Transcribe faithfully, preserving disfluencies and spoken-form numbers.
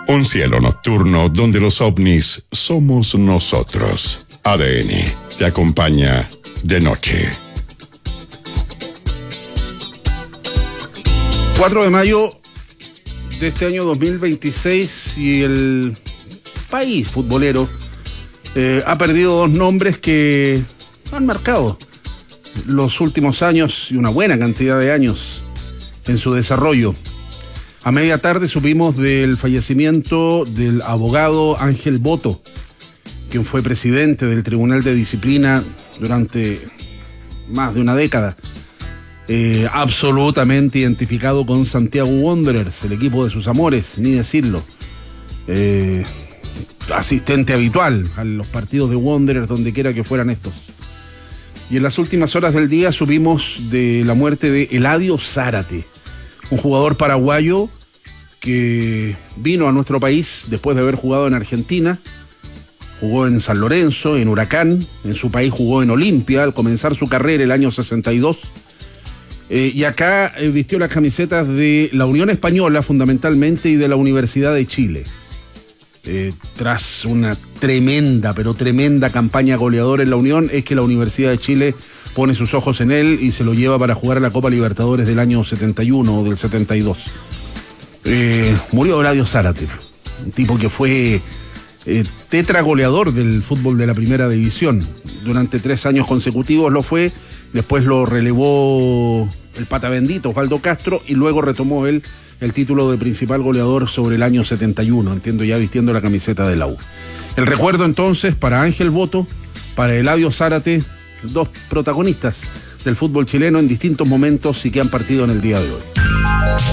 Un cielo nocturno donde los ovnis somos nosotros. A D N te acompaña de noche. cuatro de mayo de este año dos mil veintiséis y el país futbolero eh, ha perdido dos nombres que han marcado los últimos años y una buena cantidad de años en su desarrollo. A media tarde supimos del fallecimiento del abogado Ángel Boto, quien fue presidente del Tribunal de Disciplina durante más de una década. Eh, absolutamente identificado con Santiago Wanderers, el equipo de sus amores, ni decirlo. Eh, asistente habitual a los partidos de Wanderers, donde quiera que fueran estos. Y en las últimas horas del día supimos de la muerte de Eladio Zárate, un jugador paraguayo que vino a nuestro país después de haber jugado en Argentina. Jugó en San Lorenzo, en Huracán, en su país jugó en Olimpia al comenzar su carrera el año sesenta y dos. Eh, y acá eh, vistió las camisetas de la Unión Española fundamentalmente y de la Universidad de Chile. Eh, tras una tremenda, pero tremenda campaña goleadora en la Unión, es que la Universidad de Chile pone sus ojos en él y se lo lleva para jugar a la Copa Libertadores del año setenta y uno o del setenta y dos. Eh, murió Eladio Zárate, un tipo que fue eh, tetra goleador del fútbol de la primera división. Durante tres años consecutivos lo fue, después lo relevó el pata bendito Osvaldo Castro y luego retomó él el título de principal goleador sobre el año setenta y uno, entiendo ya vistiendo la camiseta de la U. El recuerdo entonces para Ángel Boto, para Eladio Zárate, dos protagonistas del fútbol chileno en distintos momentos y que han partido en el día de hoy.